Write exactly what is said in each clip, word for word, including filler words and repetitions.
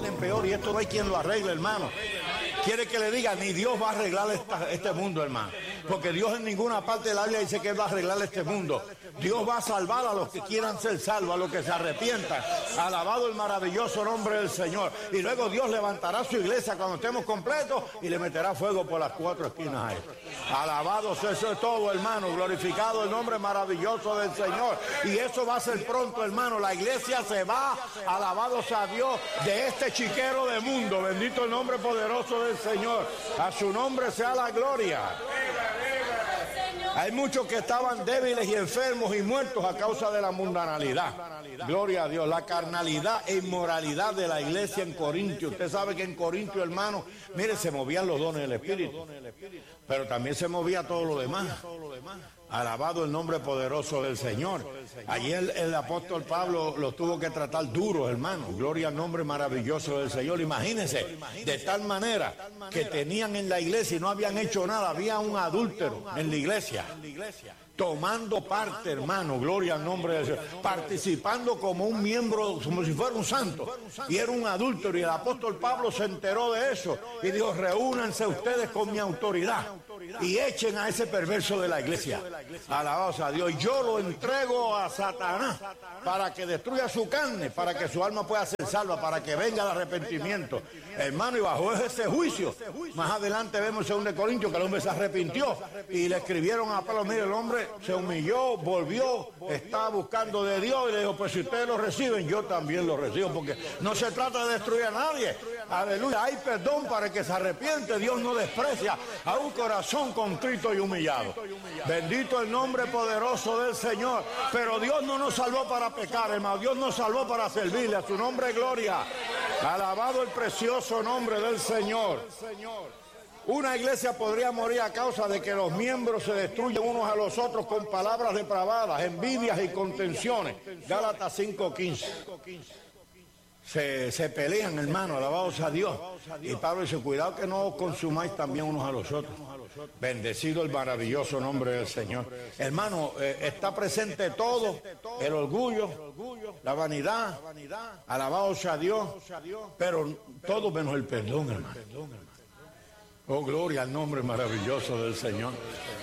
mal en peor y esto no hay quien lo arregle, hermano. Quiere que le diga, ni Dios va a arreglar esta, este mundo, hermano. Porque Dios en ninguna parte de la Biblia dice que Él va a arreglar este mundo. Dios va a salvar a los que quieran ser salvos, a los que se arrepientan. Alabado el maravilloso nombre del Señor. Y luego Dios levantará su iglesia cuando estemos completos y le meterá fuego por las cuatro esquinas a Él. Alabado sea, eso es todo, hermano. Glorificado el nombre maravilloso del Señor. Y eso va a ser pronto, hermano. La iglesia se va, alabado sea Dios, de este chiquero de mundo. Bendito el nombre poderoso del Señor. A su nombre sea la gloria. Hay muchos que estaban débiles y enfermos y muertos a causa de la mundanalidad. Gloria a Dios. La carnalidad e inmoralidad de la iglesia en Corintio. Usted sabe que en Corintio, hermano, mire, se movían los dones del Espíritu, pero también se movía todo lo demás. Alabado el nombre poderoso del Señor. Allí el, el apóstol Pablo los tuvo que tratar duros, hermano. Gloria al nombre maravilloso del Señor. Imagínense, de tal manera que tenían en la iglesia y no habían hecho nada. Había un adúltero en la iglesia, tomando parte, hermano, gloria al nombre del Señor, participando como un miembro, como si fuera un santo, y era un adúltero, y el apóstol Pablo se enteró de eso, y dijo, reúnanse ustedes con mi autoridad, y echen a ese perverso de la iglesia. Alabados a Dios. Yo lo entrego a Satanás para que destruya su carne, para que su alma pueda ser salva, para que venga el arrepentimiento. Hermano, y bajo ese juicio, más adelante vemos en segundo de Corintios que el hombre se arrepintió y le escribieron a Pablo, mire, el hombre se humilló, volvió, estaba buscando de Dios y le dijo, pues si ustedes lo reciben, yo también lo recibo, porque no se trata de destruir a nadie. Aleluya, hay perdón para el que se arrepiente. Dios no desprecia a un corazón contrito y humillado. Bendito el nombre poderoso del Señor. Pero Dios no nos salvó para pecar, hermano. Dios nos salvó para servirle. A su nombre gloria. Alabado el precioso nombre del Señor. Una iglesia podría morir a causa de que los miembros se destruyen unos a los otros con palabras depravadas, envidias y contenciones. Gálatas cinco quince. Se, se pelean, hermano, alabados a Dios. Y Pablo dice, cuidado que no os consumáis también unos a los otros. Bendecido el maravilloso nombre del Señor. Hermano, eh, está presente todo, el orgullo, la vanidad, alabados a Dios, pero todo menos el perdón, hermano. Oh, gloria al nombre maravilloso del Señor.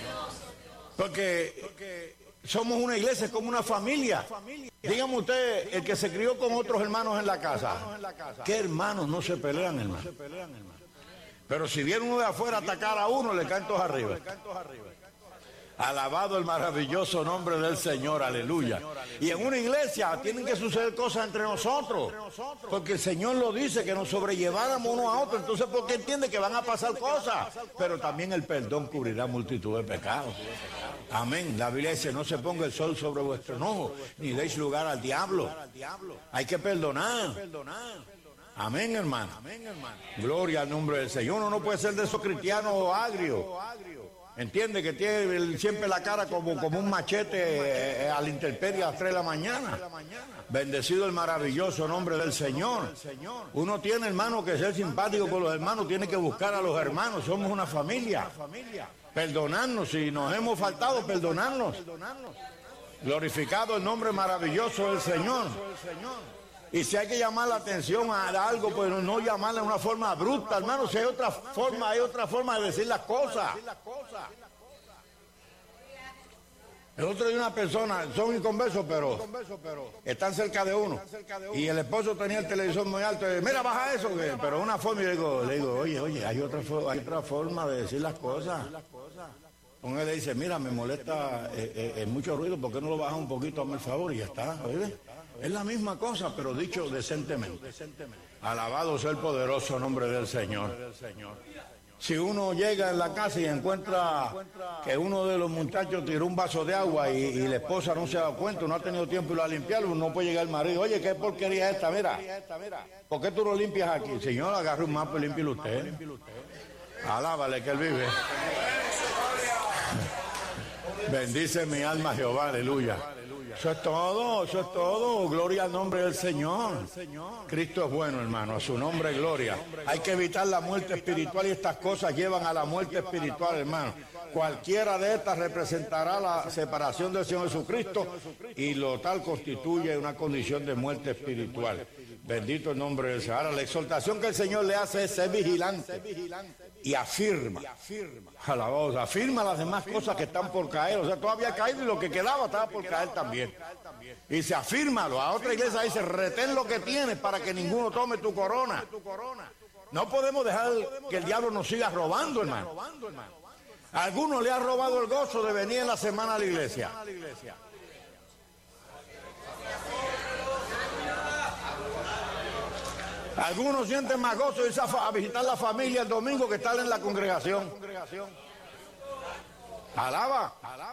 Porque somos una iglesia, como una familia. Dígame usted, el que se crió con otros hermanos en la casa, ¿qué hermanos no se pelean, hermano? Pero si viene uno de afuera a atacar a uno, le caen todos arriba. Alabado el maravilloso nombre del Señor, aleluya. Y en una iglesia tienen que suceder cosas entre nosotros, porque el Señor lo dice, que nos sobrelleváramos uno a otro. Entonces, ¿por qué entiende que van a pasar cosas? Pero también el perdón cubrirá multitud de pecados. Amén. La Biblia dice, no se ponga el sol sobre vuestro enojo, ni deis lugar al diablo. Hay que perdonar. Amén, hermano. Gloria al nombre del Señor. Uno no puede ser de esos cristianos agrios. Entiende que tiene siempre la cara como, como un machete eh, a la intemperie a las tres de la mañana. Bendecido el maravilloso nombre del Señor. Uno tiene, hermano, que ser simpático con los hermanos, tiene que buscar a los hermanos. Somos una familia. Perdonarnos, si nos hemos faltado, perdonarnos. Glorificado el nombre maravilloso del Señor. Y si hay que llamar la atención a algo, pues no llamarla de una forma bruta, hermano. Si hay otra forma, hay otra forma de decir las cosas. El otro día una persona, son inconversos, pero están cerca de uno. Y el esposo tenía el televisor muy alto. Y, mira, baja eso. Pero una forma, y le digo, le digo, oye, oye, hay otra, hay otra forma de decir las cosas. Uno le dice, mira, me molesta eh, eh, eh, mucho ruido, ¿por qué no lo bajas un poquito a mi favor? Y ya está, ¿oye? Es la misma cosa, pero dicho decentemente. Alabado sea el poderoso nombre del Señor. Si uno llega en la casa y encuentra que uno de los muchachos tiró un vaso de agua y, y la esposa no se ha dado cuenta, no ha tenido tiempo de ir a limpiarlo, no puede llegar el marido. Oye, ¿qué porquería es esta? Mira, ¿por qué tú lo limpias aquí? Señor, agarre un mapa y límpielo usted. Alábale que él vive. Bendice mi alma Jehová, aleluya. Eso es todo, eso es todo. Gloria al nombre del Señor. Cristo es bueno, hermano. A su nombre, gloria. Hay que evitar la muerte espiritual y estas cosas llevan a la muerte espiritual, hermano. Cualquiera de estas representará la separación del Señor Jesucristo y lo tal constituye una condición de muerte espiritual. Bendito el nombre del Señor. Ahora, la exhortación que el Señor le hace es ser vigilante y afirma. Alabado, afirma las demás cosas que están por caer. O sea, todavía caído y lo que quedaba estaba por caer también. Y se afírmalo. A otra iglesia dice, retén lo que tienes para que ninguno tome tu corona. No podemos dejar que el diablo nos siga robando, hermano. A algunos le ha robado el gozo de venir en la semana a la iglesia. Algunos sienten más gozo de irse a visitar la familia el domingo que estar en la congregación. Alaba.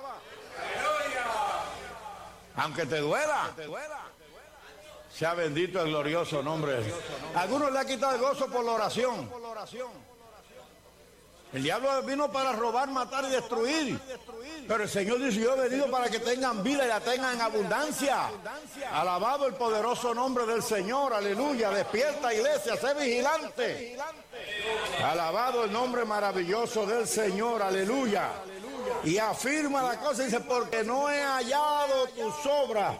Aunque te duela. Sea bendito el glorioso nombre de Dios. Algunos le ha quitado el gozo por la oración. El diablo vino para robar, matar y destruir. Pero el Señor dice, yo he venido para que tengan vida y la tengan en abundancia. Alabado el poderoso nombre del Señor, aleluya. Despierta, iglesia, sé vigilante. Alabado el nombre maravilloso del Señor, aleluya. Y afirma la cosa, dice, porque no he hallado tus obras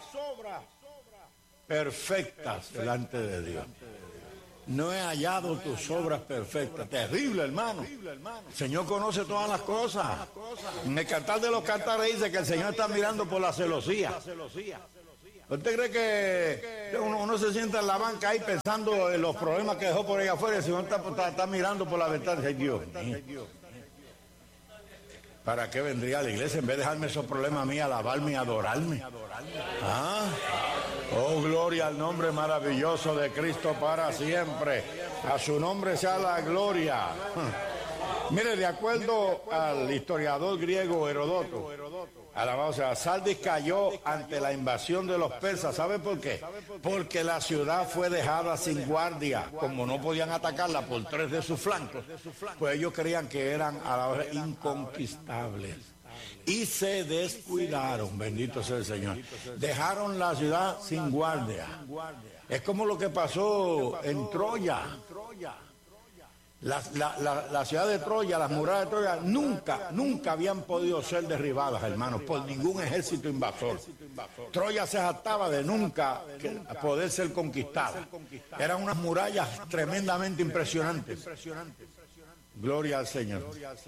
perfectas delante de Dios. No he hallado tus obras perfectas. Terrible, hermano. El Señor conoce todas las cosas. En el Cantar de los Cantares dice que el Señor está mirando por la celosía. ¿Usted cree que uno, uno se sienta en la banca ahí pensando en los problemas que dejó por ahí afuera y el Señor está, está, está mirando por la ventana y dice, Dios mío, ¿para qué vendría a la iglesia en vez de dejarme esos problemas a mí, alabarme y adorarme? ¿Ah? Oh, gloria al nombre maravilloso de Cristo para siempre. A su nombre sea la gloria. Mire, de acuerdo al historiador griego Heródoto, alabado sea, Sardis cayó ante la invasión de los persas. ¿Sabe por qué? Porque la ciudad fue dejada sin guardia. Como no podían atacarla por tres de sus flancos, pues ellos creían que eran a la vez inconquistables. Y se descuidaron, bendito sea el Señor. Dejaron la ciudad sin guardia. Es como lo que pasó en Troya. La, la, la, la ciudad de Troya, las murallas de Troya, nunca, nunca habían podido ser derribadas, hermanos, por ningún ejército invasor. Troya se jactaba de nunca poder ser conquistada. Eran unas murallas tremendamente impresionantes. Gloria al Señor.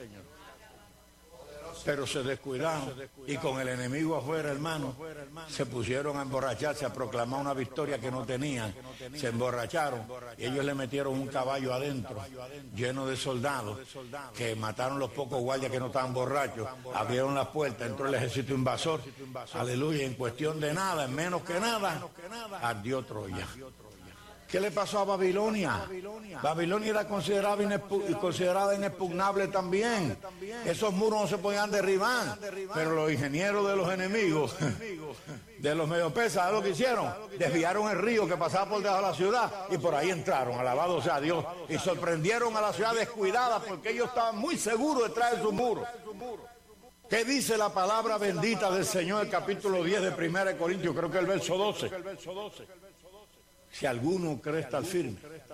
Pero se descuidaron y con el enemigo afuera, hermano, se pusieron a emborracharse, a proclamar una victoria que no tenían. Se emborracharon y ellos le metieron un caballo adentro, lleno de soldados, que mataron los pocos guardias que no estaban borrachos, abrieron las puertas, entró el ejército invasor, aleluya, en cuestión de nada, en menos que nada, ardió Troya. ¿Qué le pasó a Babilonia? Babilonia era considerada, inexpu considerada inexpugnable también. Esos muros no se podían derribar. Pero los ingenieros de los enemigos, de los mediopesas, ¿sabes lo que hicieron? Desviaron el río que pasaba por debajo de la ciudad y por ahí entraron, alabado sea Dios. Y sorprendieron a la ciudad descuidada porque ellos estaban muy seguros detrás de sus muros. ¿Qué dice la palabra bendita del Señor, el capítulo diez de Primera de Corintios? Creo que el verso doce. Si alguno cree estar firme,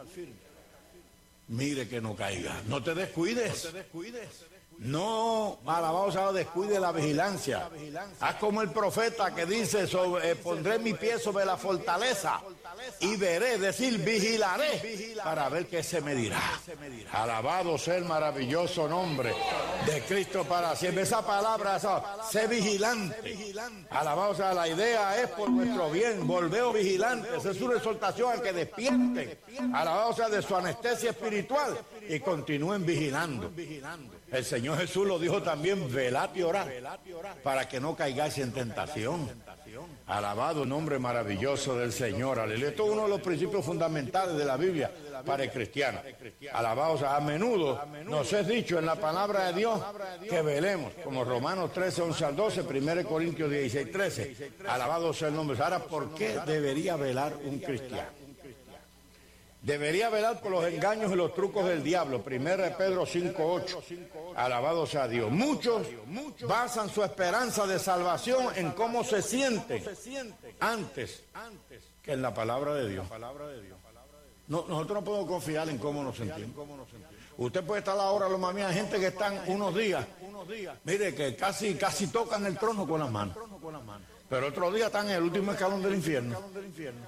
mire que no caiga. No te descuides. No, alabado sea, descuide la vigilancia. Haz como el profeta que dice, sobre, eh, pondré mi pie sobre la fortaleza y veré, es decir, vigilaré para ver qué se me dirá. Alabado sea el maravilloso nombre de Cristo para siempre. Esa palabra, esa, sé vigilante. Alabado sea, la idea es por nuestro bien, volveos vigilantes. Es una exhortación a que despierten. Alabado sea de su anestesia espiritual y continúen vigilando. El Señor Jesús lo dijo también, velad y orad, para que no caigáis en tentación. Alabado el nombre maravilloso del Señor. Aleluya. Esto es uno de los principios fundamentales de la Biblia para el cristiano. Alabado sea, a menudo nos es dicho en la palabra de Dios que velemos, como Romanos trece, once al doce, primera de Corintios dieciséis, trece. Alabado sea el nombre. Ahora, ¿por qué debería velar un cristiano? Debería velar por los engaños y los trucos del diablo. Primera de Pedro cinco, ocho. Alabado sea Dios. Muchos basan su esperanza de salvación en cómo se sienten antes que en la palabra de Dios. No, nosotros no podemos confiar en cómo nos sentimos. Usted puede estar ahora, lo mami, hay gente que están unos días, mire, que casi, casi tocan el trono con las manos. Pero otro día están en el último escalón del infierno.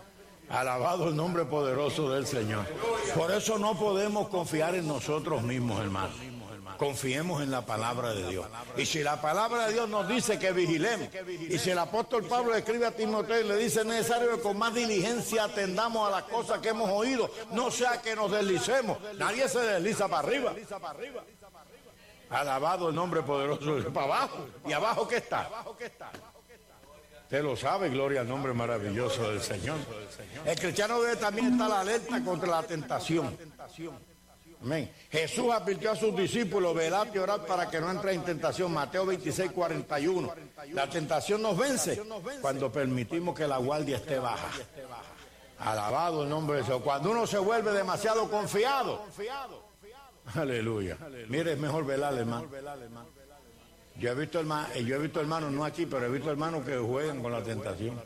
Alabado el nombre poderoso del Señor. Por eso no podemos confiar en nosotros mismos, hermanos. Confiemos en la palabra de Dios. Y si la palabra de Dios nos dice que vigilemos, y si el apóstol Pablo escribe a Timoteo y le dice: es necesario que con más diligencia atendamos a las cosas que hemos oído, no sea que nos deslicemos. Nadie se desliza para arriba. Alabado el nombre poderoso del Señor. Para abajo. ¿Y abajo qué está? Usted lo sabe, gloria al nombre maravilloso del Señor. El cristiano debe también estar alerta contra la tentación. Amén. Jesús advirtió a sus discípulos: velad y orad para que no entre en tentación. Mateo veintiséis, cuarenta y uno. La tentación nos vence cuando permitimos que la guardia esté baja. Alabado el nombre de Dios. Cuando uno se vuelve demasiado confiado. Aleluya. Mire, es mejor velar, hermano. Yo he visto hermanos, yo he visto hermanos, no aquí, pero he visto hermanos que juegan con la tentación.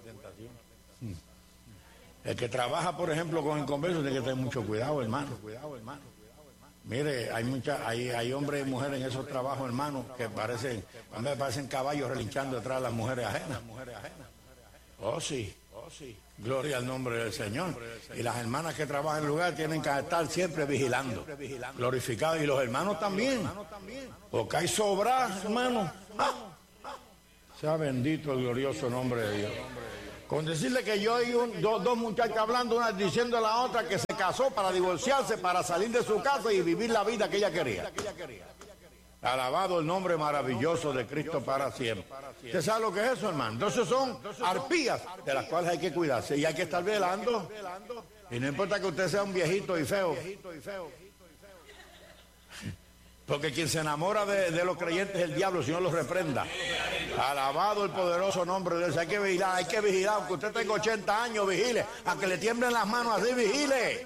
El que trabaja, por ejemplo, con el converso tiene que tener mucho cuidado, hermano. Mire, hay mucha, hay, hay hombres y mujeres en esos trabajos, hermanos, que parecen, a mí me parecen caballos relinchando detrás de las mujeres ajenas. Oh, sí. Gloria al nombre del Señor. Y las hermanas que trabajan en el lugar tienen que estar siempre vigilando, glorificados. Y los hermanos también. Porque hay sobras, hermano. ¡Ah! Sea bendito el glorioso nombre de Dios. Con decirle que yo y un, dos, dos muchachas hablando, una diciendo a la otra que se casó para divorciarse, para salir de su casa y vivir la vida que ella quería. Alabado el nombre maravilloso de Cristo para siempre. ¿Usted sabe lo que es eso, hermano? Entonces son arpías de las cuales hay que cuidarse y hay que estar velando. Y no importa que usted sea un viejito y feo. Porque quien se enamora de, de los creyentes es el diablo, el Señor los reprenda. Alabado el poderoso nombre de Dios. Hay que vigilar, hay que vigilar. Aunque usted tenga ochenta años, vigile. Aunque le tiemblen las manos así, vigile.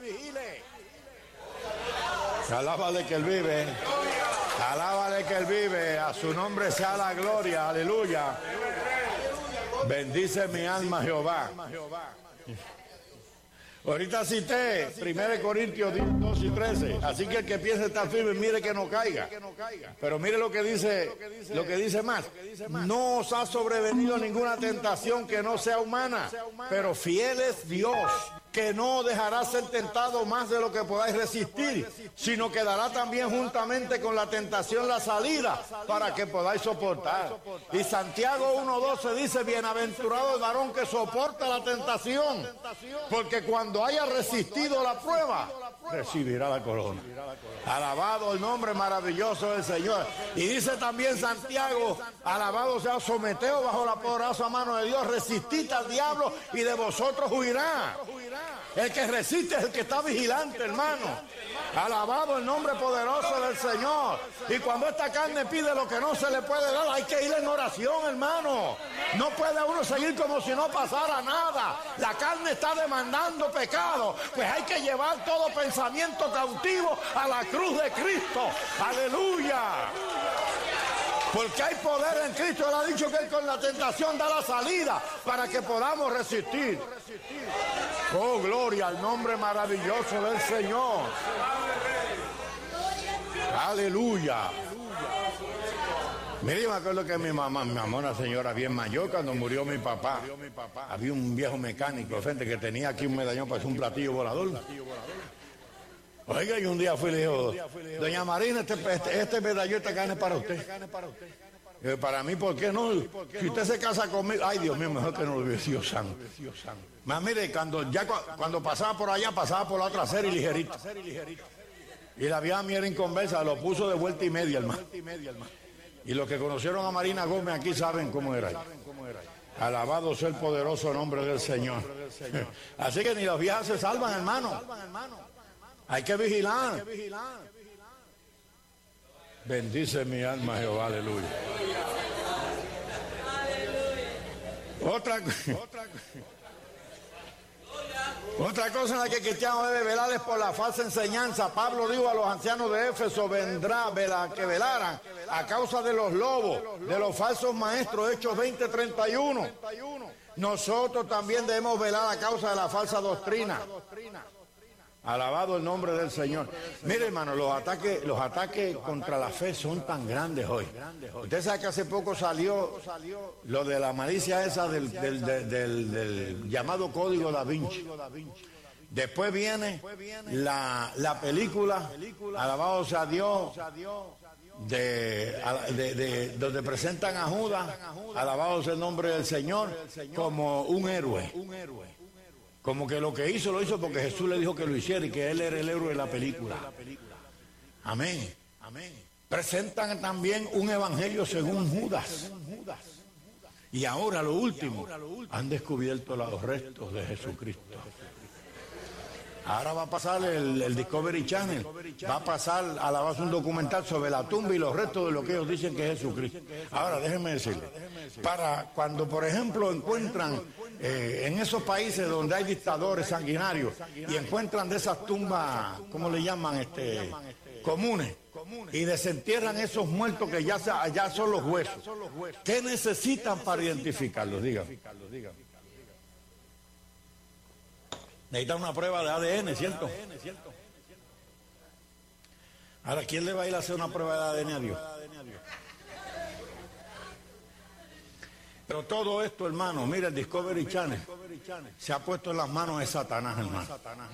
Alábale que Él vive. Alábale que Él vive. A su nombre sea la gloria. Aleluya. Bendice mi alma Jehová. Ahorita cité primero Corintios dos y trece. Así que el que piense estar firme, mire que no caiga. Pero mire lo que dice, lo que dice más. No os ha sobrevenido ninguna tentación que no sea humana, pero fiel es Dios, que no dejará ser tentado más de lo que podáis resistir, sino que dará también juntamente con la tentación la salida para que podáis soportar. Y Santiago uno doce dice: bienaventurado el varón que soporta la tentación, porque cuando haya resistido la prueba, recibirá la corona. Alabado el nombre maravilloso del Señor. Y dice también Santiago: alabado sea, someteos bajo la poderosa mano de Dios, resistid al diablo y de vosotros huirá. El que resiste es el que está vigilante, hermano. Alabado el nombre poderoso del Señor. Y cuando esta carne pide lo que no se le puede dar, hay que ir en oración, hermano. No puede uno seguir como si no pasara nada. La carne está demandando pecado. Pues hay que llevar todo pensamiento cautivo a la cruz de Cristo. Aleluya. Porque hay poder en Cristo. Él ha dicho que Él con la tentación da la salida para que podamos resistir. Oh, gloria al nombre maravilloso del Señor. Aleluya. Mire, yo me acuerdo que mi mamá, mi mamá, una señora bien mayor, cuando murió mi papá, había un viejo mecánico frente que tenía aquí un medallón para hacer un platillo volador. Oiga, y un día fui y le dijo: doña Marina, este, este, este medallón, esta carne es para usted. Eh, para mí, ¿por qué no? Si usted se casa conmigo, ay, Dios mío, mejor que no lo hubiera sido santo. Más mire, cuando, ya, cuando pasaba por allá, pasaba por la otra serie ligerita. Y la vieja mía era inconversa, lo puso de vuelta y media, hermano. Y los que conocieron a Marina Gómez aquí saben cómo era ella. Alabado sea el poderoso nombre del Señor. Así que ni las viejas se salvan, hermano. Hay que vigilar. Bendice mi alma, Jehová, aleluya. Otra, otra, otra cosa en la que el cristiano debe velar es por la falsa enseñanza. Pablo dijo a los ancianos de Éfeso: vendrá vela, que velaran a causa de los lobos, de los falsos maestros. Hechos veinte, treinta y uno. Nosotros también debemos velar a causa de la falsa doctrina. Alabado el nombre del Señor. Mire, hermano, los ataques, los ataques contra la fe son tan grandes hoy. Usted sabe que hace poco salió lo de la malicia esa del, del, del, del, del llamado Código Da Vinci. Después viene la, la película, alabado sea Dios, de, de, de, donde presentan a Judas, alabado sea el nombre del Señor, como un héroe. Como que lo que hizo, lo hizo porque Jesús le dijo que lo hiciera y que él era el héroe de la película. Amén. Amén. Presentan también un evangelio según Judas. Y ahora lo último, han descubierto los restos de Jesucristo. Ahora va a pasar el, el Discovery Channel, va a pasar a la base un documental sobre la tumba y los restos de lo que ellos dicen que es Jesucristo. Ahora, déjenme decirle, para cuando, por ejemplo, encuentran eh, en esos países donde hay dictadores sanguinarios y encuentran de esas tumbas, ¿cómo le llaman? Este, comunes, y desentierran esos muertos que ya, ya son los huesos. ¿Qué necesitan para identificarlos? Díganme. Necesitan una prueba de A D N, ¿cierto? Ahora, ¿quién le va a ir a hacer una prueba de A D N a Dios? Pero todo esto, hermano, mira, el Discovery Channel se ha puesto en las manos de Satanás, hermano,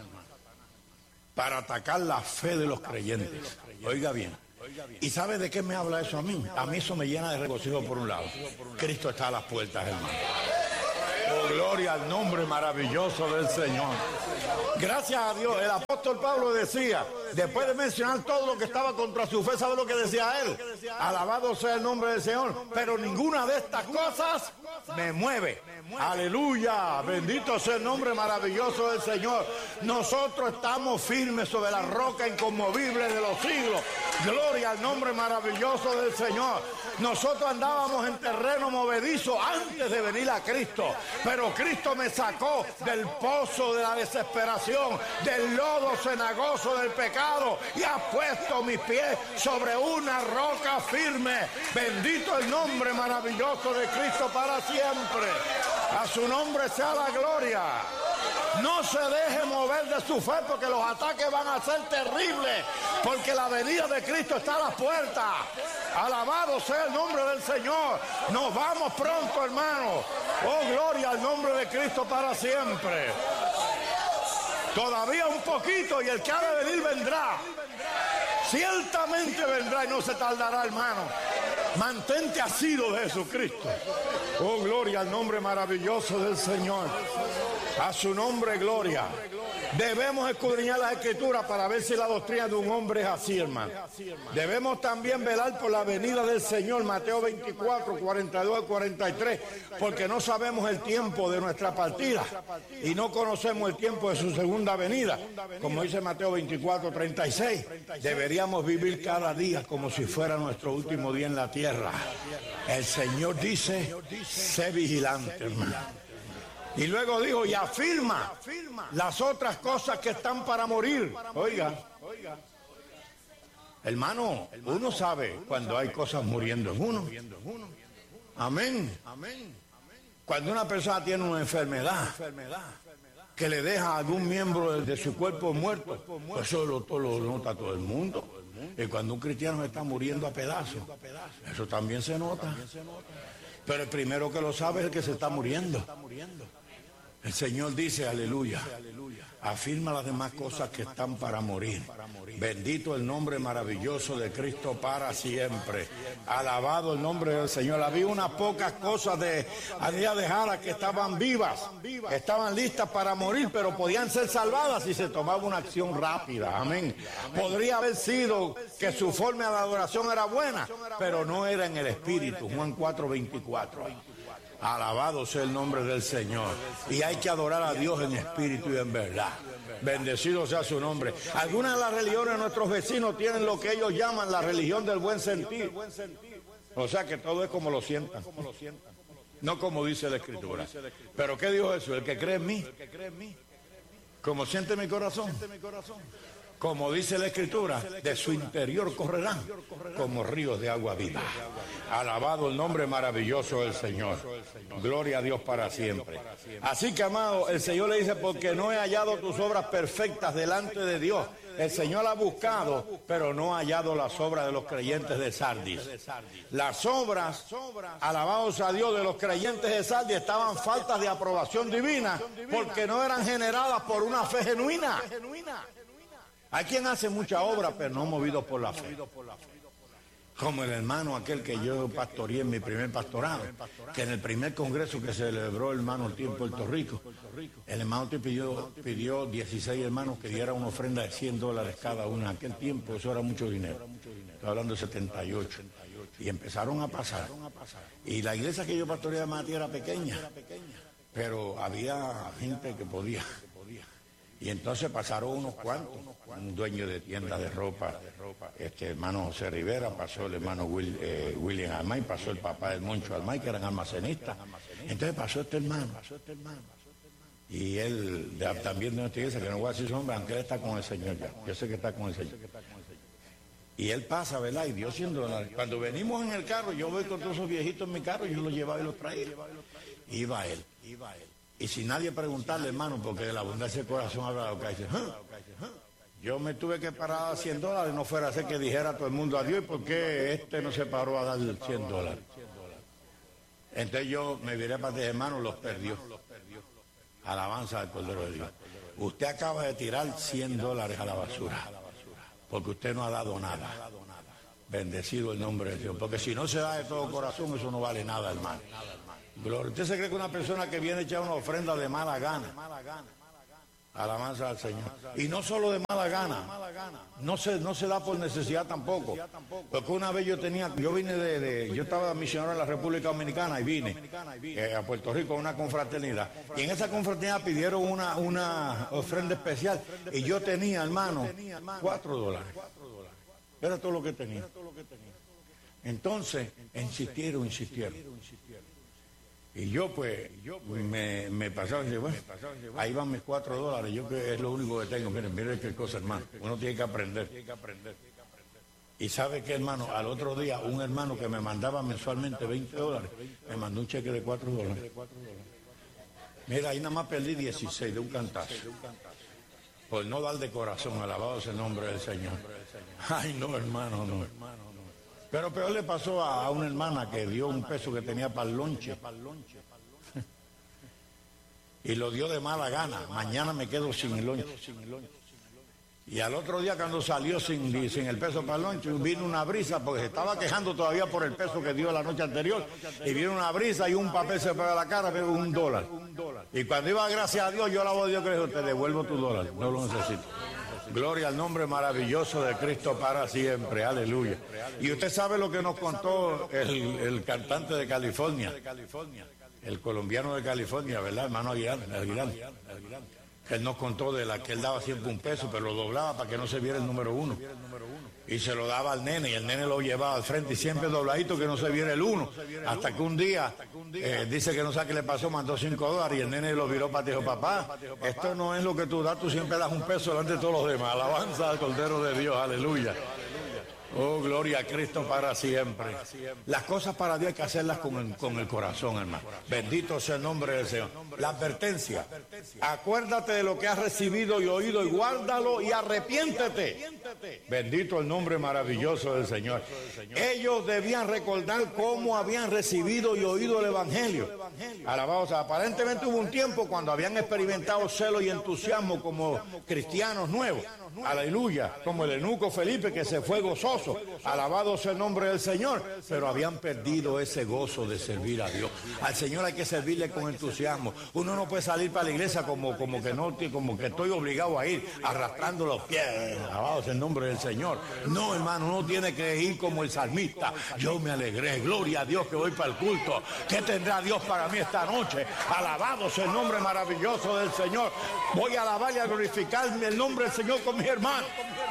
para atacar la fe de los creyentes. Oiga bien. ¿Y sabe de qué me habla eso a mí? A mí eso me llena de regocijo por un lado. Cristo está a las puertas, hermano. Oh, gloria al nombre maravilloso del Señor. Gracias a Dios. El apóstol Pablo decía, después de mencionar todo lo que estaba contra su fe, ¿sabe lo que decía él? Alabado sea el nombre del Señor. Pero ninguna de estas cosas me mueve. Aleluya. Bendito sea el nombre maravilloso del Señor. Nosotros estamos firmes sobre la roca inconmovible de los siglos. Gloria al nombre maravilloso del Señor. Nosotros andábamos en terreno movedizo antes de venir a Cristo. Pero Cristo me sacó del pozo de la desesperación, del lodo cenagoso del pecado, y ha puesto mis pies sobre una roca firme. Bendito el nombre maravilloso de Cristo para siempre. A su nombre sea la gloria. No se deje mover de su fe, porque los ataques van a ser terribles, porque la venida de Cristo está a las puertas. Alabado sea el nombre del Señor. Nos vamos pronto, hermano. Oh, gloria al nombre de Cristo para siempre. Todavía un poquito y el que ha de venir vendrá. Ciertamente vendrá y no se tardará, hermano. Mantente asido de Jesucristo. Oh, gloria al nombre maravilloso del Señor. A su nombre, gloria. Debemos escudriñar las Escrituras para ver si la doctrina de un hombre es así, hermano. Debemos también velar por la venida del Señor, Mateo veinticuatro, cuarenta y dos al cuarenta y tres, porque no sabemos el tiempo de nuestra partida y no conocemos el tiempo de su segunda venida. Como dice Mateo veinticuatro, treinta y seis, deberíamos vivir cada día como si fuera nuestro último día en la tierra. El Señor dice, sé vigilante, hermano. Y luego dijo, y afirma las otras cosas que están para morir. Oiga, hermano, uno sabe cuando hay cosas muriendo en uno. Amén. Cuando una persona tiene una enfermedad que le deja algún miembro de su cuerpo muerto, pues eso lo, lo nota todo el mundo. Y cuando un cristiano está muriendo a pedazos, eso también se nota. Pero el primero que lo sabe es el que se está muriendo. El Señor dice, aleluya, afirma las demás cosas que están para morir. Bendito el nombre maravilloso de Cristo para siempre. Alabado el nombre del Señor. Había unas pocas cosas de Adía de Jara que estaban vivas, estaban listas para morir, pero podían ser salvadas si se tomaba una acción rápida. Amén. Podría haber sido que su forma de adoración era buena, pero no era en el espíritu. Juan cuatro, veinticuatro. Alabado sea el nombre del Señor. Y hay que adorar a Dios en espíritu y en verdad. Bendecido sea su nombre. Algunas de las religiones de nuestros vecinos tienen lo que ellos llaman la religión del buen sentir. O sea que todo es como lo sientan. No como dice la Escritura. Pero ¿qué dijo Jesús? El que cree en mí. Como siente mi corazón. Como dice la Escritura, de su interior correrán como ríos de agua viva. Alabado el nombre maravilloso del Señor. Gloria a Dios para siempre. Así que, amado, el Señor le dice, porque no he hallado tus obras perfectas delante de Dios. El Señor ha buscado, pero no ha hallado las obras de los creyentes de Sardis. Las obras, alabados a Dios, de los creyentes de Sardis estaban faltas de aprobación divina, porque no eran generadas por una fe genuina. Hay quien hace mucha obra, pero no movido por la fe. Como el hermano aquel que yo pastoreé en mi primer pastorado, que en el primer congreso que se celebró el hermano Ortiz en Puerto Rico, el hermano Ortiz pidió, pidió dieciséis hermanos que dieran una ofrenda de cien dólares cada uno. En aquel tiempo eso era mucho dinero. Estoy hablando de setenta y ocho. Y empezaron a pasar. Y la iglesia que yo pastoreé de era pequeña, pero había gente que podía. Y entonces pasaron unos cuantos, un dueño de tienda de ropa, este hermano José Rivera, pasó el hermano Will, eh, William Almay, pasó el papá del Moncho Almay, que eran almacenistas. Entonces pasó este hermano. Y él de, también de nuestra iglesia, que no voy a decir su nombre, aunque él está con el Señor ya. Yo sé que está con el Señor. Y él pasa, ¿verdad? Y dio cien dólares. Cuando venimos en el carro, yo voy con todos esos viejitos en mi carro, yo los llevaba y los traía. Iba él, iba él. Y sin nadie preguntarle, hermano, porque de la abundancia del corazón habla lo que dice. ¿Ah? Yo me tuve que parar a cien dólares, no fuera a ser que dijera todo el mundo adiós, ¿y por qué este no se paró a dar cien dólares? Entonces yo me viré para ti, hermano, los perdió. Alabanza al Cordero de Dios. Usted acaba de tirar cien dólares a la basura, porque usted no ha dado nada. Bendecido el nombre de Dios, porque si no se da de todo corazón, eso no vale nada, hermano. Gloria. ¿Usted se cree que una persona que viene a echar una ofrenda de mala gana? Alabanza al Señor. Y no solo de mala gana, no se, no se da por necesidad tampoco. Porque una vez yo tenía, yo vine de, de yo estaba misionero en la República Dominicana y vine eh, a Puerto Rico a una confraternidad. Y en esa confraternidad pidieron una, una ofrenda especial. Y yo tenía, hermano, cuatro dólares. Era todo lo que tenía. Entonces, insistieron, insistieron. Y yo pues me, me pasaba y dije, bueno, ahí van mis cuatro dólares, yo que es lo único que tengo. Miren, miren qué cosa, hermano, uno tiene que aprender. Y sabe qué, hermano, al otro día un hermano que me mandaba mensualmente veinte dólares, me mandó un cheque de cuatro dólares. Mira, ahí nada más perdí dieciséis de un cantazo. Por no dar de corazón, alabado sea el nombre del Señor. Ay, no, hermano, no. Pero peor le pasó a una hermana que dio un peso que tenía para el lonche. Y lo dio de mala gana. Mañana me quedo sin el lonche. Y al otro día cuando salió sin, sin el peso para el lonche, vino una brisa, porque se estaba quejando todavía por el peso que dio la noche anterior. Y vino una brisa y un papel se pegó a la cara, pero un dólar. Y cuando iba, gracias a Dios, yo la voz de Dios que le dijo, te devuelvo tu dólar, no lo necesito. Gloria al nombre maravilloso de Cristo para siempre, aleluya. Y usted sabe lo que nos contó el, el cantante de California, el colombiano de California, ¿verdad, hermano Aguilar? Que él nos contó de la que él daba siempre un peso, pero lo doblaba para que no se viera el número uno. Y se lo daba al nene, y el nene lo llevaba al frente, y siempre dobladito que no se viera el uno. Hasta que un día, eh, dice que no sabe qué le pasó, mandó cinco dólares, y el nene lo viró para ti, dijo, papá, esto no es lo que tú das, tú siempre das un peso delante de todos los demás. Alabanza al Cordero de Dios, aleluya. Oh, gloria a Cristo para siempre. Las cosas para Dios hay que hacerlas con el, con el corazón, hermano. Bendito sea el nombre del Señor. La advertencia. Acuérdate de lo que has recibido y oído y guárdalo y arrepiéntete. Bendito el nombre maravilloso del Señor. Ellos debían recordar cómo habían recibido y oído el Evangelio. Alabado sea. Aparentemente hubo un tiempo cuando habían experimentado celo y entusiasmo como cristianos nuevos. Aleluya, como el eunuco Felipe que se fue gozoso, alabado sea el nombre del Señor, pero habían perdido ese gozo de servir a Dios. Al Señor hay que servirle con entusiasmo. Uno no puede salir para la iglesia como, como que no, como que estoy obligado a ir arrastrando los pies, alabado sea el nombre del Señor. No, hermano, uno tiene que ir como el salmista. Yo me alegré, gloria a Dios que voy para el culto. ¿Qué tendrá Dios para mí esta noche? Alabado sea el nombre maravilloso del Señor. Voy a alabar y a glorificar el nombre del Señor con mis hermanos.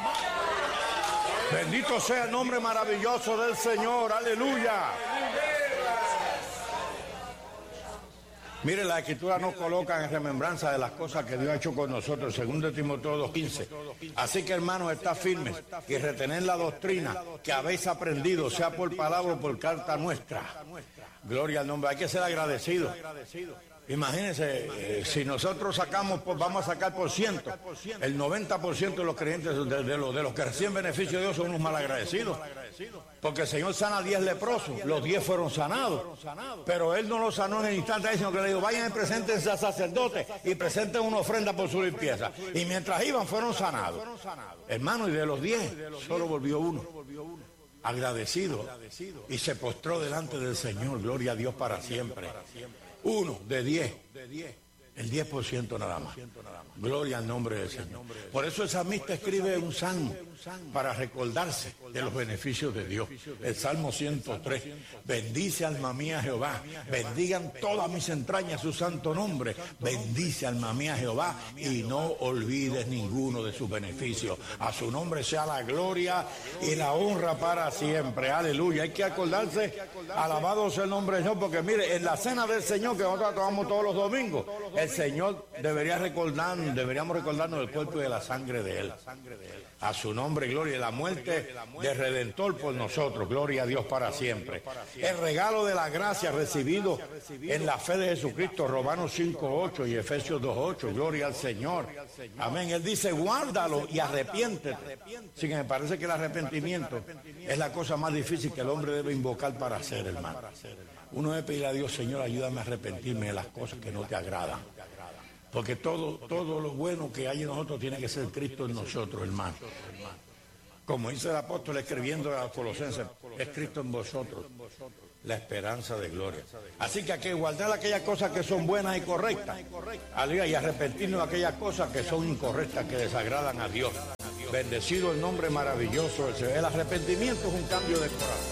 Bendito sea el nombre maravilloso del Señor, aleluya. Mire, la Escritura nos coloca en remembranza de las cosas que Dios ha hecho con nosotros, según de Timoteo dos quince. Así que, hermanos, está firmes y retener la doctrina que habéis aprendido, sea por palabra o por carta nuestra. Gloria al nombre. Hay que ser agradecidos. Imagínense, eh, si nosotros sacamos, pues vamos a sacar por ciento, el noventa por ciento de los creyentes, de, de, los, de los que reciben beneficio de Dios son unos malagradecidos. Porque el Señor sana a diez leprosos, los diez fueron sanados, pero Él no los sanó en el instante, sino que le dijo, vayan y preséntense al sacerdote y presenten una ofrenda por su limpieza. Y mientras iban fueron sanados. Hermano, y de los diez, solo volvió uno, agradecido, y se postró delante del Señor. Gloria a Dios para siempre. Uno de diez, el diez por ciento nada más. Gloria al nombre del Señor. Por eso el salmista escribe un salmo para recordarse de los beneficios de Dios. El Salmo ciento tres. Bendice alma mía Jehová. Bendigan todas mis entrañas su santo nombre. Bendice alma mía Jehová y no olvides ninguno de sus beneficios. A su nombre sea la gloria y la honra para siempre. Aleluya. Hay que acordarse, alabado sea el nombre del Señor, porque mire, en la cena del Señor que nosotros tomamos todos los domingos, el Señor debería recordar, deberíamos recordarnos del cuerpo y de la sangre de Él. A su nombre, gloria, y la muerte del Redentor por nosotros, gloria a Dios para siempre. El regalo de la gracia recibido en la fe de Jesucristo, Romanos cinco ocho y Efesios dos ocho, gloria al Señor. Amén. Él dice, guárdalo y arrepiéntete. Sí, que me parece que el arrepentimiento es la cosa más difícil que el hombre debe invocar para hacer, hermano. Uno debe pedir a Dios, Señor, ayúdame a arrepentirme de las cosas que no te agradan. Porque todo, todo lo bueno que hay en nosotros tiene que ser Cristo en nosotros, hermano. Como dice el apóstol escribiendo a los Colosenses, es Cristo en vosotros, la esperanza de gloria. Así que hay que guardar aquellas cosas que son buenas y correctas, aleluya, y arrepentirnos de aquellas cosas que son incorrectas, que desagradan a Dios. Bendecido el nombre maravilloso del Señor. El arrepentimiento es un cambio de corazón.